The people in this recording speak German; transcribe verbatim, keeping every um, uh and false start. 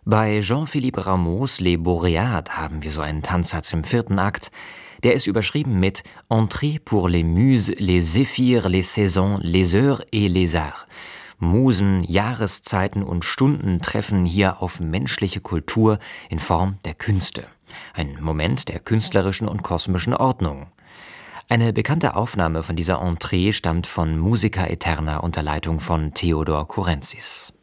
Bei Jean-Philippe Rameaus Les Boréades haben wir so einen Tanzsatz im vierten Akt. Der ist überschrieben mit Entrée pour les Muses, les Zéphyrs, les Saisons, les Heures et les Arts. Musen, Jahreszeiten und Stunden treffen hier auf menschliche Kultur in Form der Künste. Ein Moment der künstlerischen und kosmischen Ordnung. Eine bekannte Aufnahme von dieser Entrée stammt von Musica Eterna unter Leitung von Theodor Kurensis.